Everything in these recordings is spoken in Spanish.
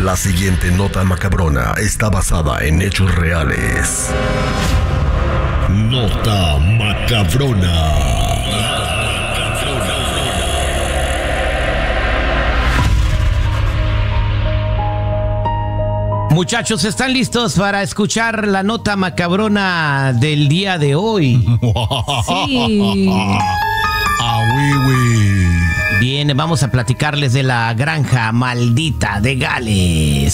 La siguiente nota macabrona está basada en hechos reales. Nota macabrona. Muchachos, ¿están listos para escuchar la nota macabrona del día de hoy? Sí. Bien, vamos a platicarles de la granja maldita de Gales.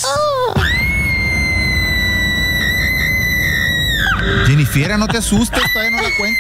Jennifer, no te asustes, todavía no la cuenta.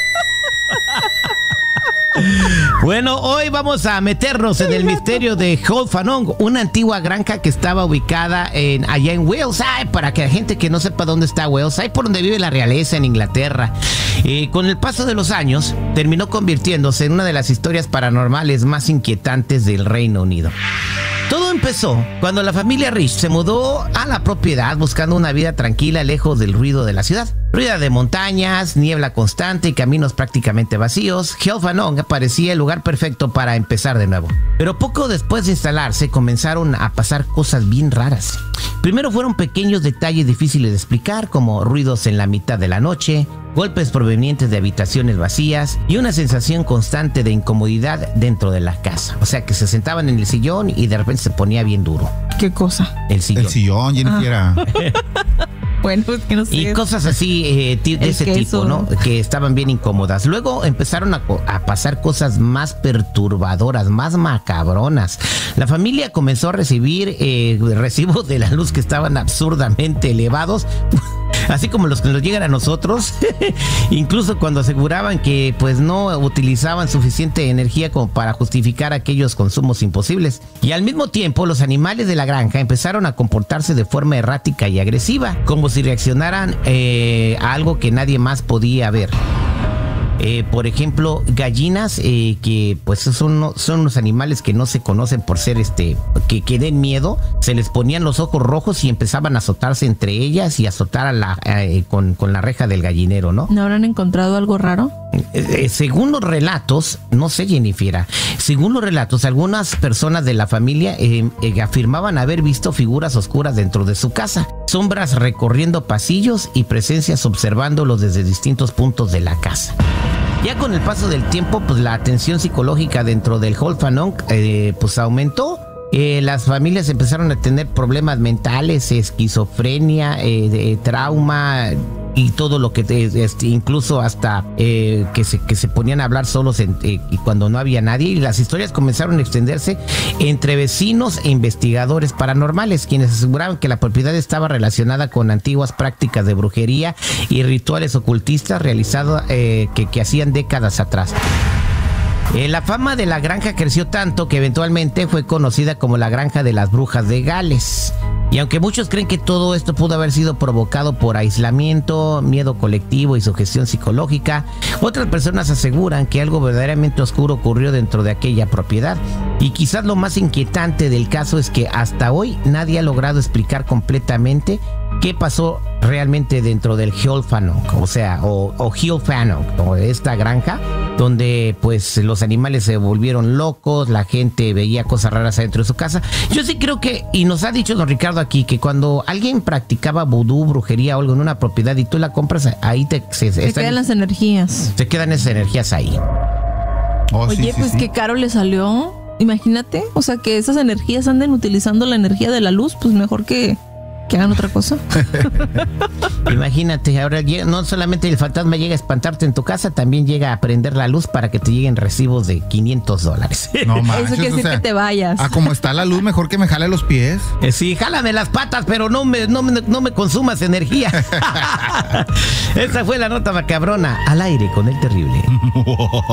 Bueno, hoy vamos a meternos en el misterio de Holfanong, una antigua granja que estaba ubicada allá en Wellside, para que la gente que no sepa dónde está Wellside, por donde vive la realeza en Inglaterra. Con el paso de los años, terminó convirtiéndose en una de las historias paranormales más inquietantes del Reino Unido. Todo empezó cuando la familia Rich se mudó a la propiedad buscando una vida tranquila lejos del ruido de la ciudad. Ruida de montañas, niebla constante y caminos prácticamente vacíos, Holfanong parecía el lugar perfecto para empezar de nuevo. Pero poco después de instalarse comenzaron a pasar cosas bien raras. Primero fueron pequeños detalles difíciles de explicar, como ruidos en la mitad de la noche, golpes provenientes de habitaciones vacías y una sensación constante de incomodidad dentro de la casa. O sea que se sentaban en el sillón y de repente se ponía bien duro. ¿Qué cosa? El sillón. El sillón, Jennifer. Bueno, es que no sé. Y cosas así de ese tipo, ¿no? Que estaban bien incómodas. Luego empezaron a pasar cosas más perturbadoras, más macabronas. La familia comenzó a recibir recibos de la luz que estaban absurdamente elevados, así como los que nos llegan a nosotros. Incluso cuando aseguraban que pues no utilizaban suficiente energía como para justificar aquellos consumos imposibles. Y al mismo tiempo los animales de la granja empezaron a comportarse de forma errática y agresiva, como si reaccionaran a algo que nadie más podía ver. Por ejemplo, gallinas que pues son unos animales que no se conocen por ser que den miedo. Se les ponían los ojos rojos y empezaban a azotarse entre ellas y a azotar con la reja del gallinero, ¿no? ¿No habrán encontrado algo raro? Según los relatos, no sé, Jennifer, según los relatos, algunas personas de la familia afirmaban haber visto figuras oscuras dentro de su casa, sombras recorriendo pasillos y presencias observándolos desde distintos puntos de la casa. Ya con el paso del tiempo, pues la atención psicológica dentro del Holfanong pues aumentó. Las familias empezaron a tener problemas mentales, esquizofrenia, trauma y todo lo que incluso hasta que se ponían a hablar solos y cuando no había nadie. Y las historias comenzaron a extenderse entre vecinos e investigadores paranormales, quienes aseguraban que la propiedad estaba relacionada con antiguas prácticas de brujería y rituales ocultistas realizados que hacían décadas atrás. La fama de la granja creció tanto que eventualmente fue conocida como la Granja de las Brujas de Gales. Y aunque muchos creen que todo esto pudo haber sido provocado por aislamiento, miedo colectivo y sugestión psicológica, otras personas aseguran que algo verdaderamente oscuro ocurrió dentro de aquella propiedad. Y quizás lo más inquietante del caso es que hasta hoy nadie ha logrado explicar completamente qué pasó realmente dentro del Holfanong, o Holfanong, o esta granja, donde pues los animales se volvieron locos, la gente veía cosas raras adentro de su casa. Yo sí creo que, y nos ha dicho don Ricardo aquí, que cuando alguien practicaba vudú, brujería o algo en una propiedad y tú la compras, ahí se quedan las energías. Se quedan esas energías ahí. Oye, pues qué caro le salió. Imagínate, o sea, que esas energías anden utilizando la energía de la luz, pues mejor que hagan otra cosa. Imagínate, ahora no solamente el fantasma llega a espantarte en tu casa, también llega a prender la luz para que te lleguen recibos de $500. No manches, eso quiere decir que te vayas. Como está la luz, mejor que me jale los pies. Sí, jálame las patas, pero no me consumas energía. Esa fue la nota macabrona al aire con el terrible.